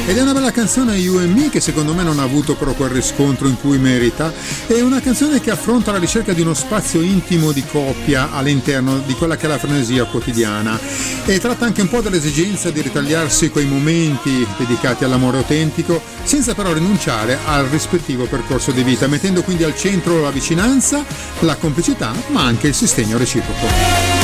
Ed è una bella canzone, You and Me, che secondo me non ha avuto però quel riscontro in cui merita. È una canzone che affronta la ricerca di uno spazio intimo di coppia all'interno di quella che è la frenesia quotidiana, e tratta anche un po' dell'esigenza di ritagliarsi quei momenti dedicati all'amore autentico, senza però rinunciare al rispettivo percorso di vita, mettendo quindi al centro la vicinanza, la complicità, ma anche il sostegno reciproco.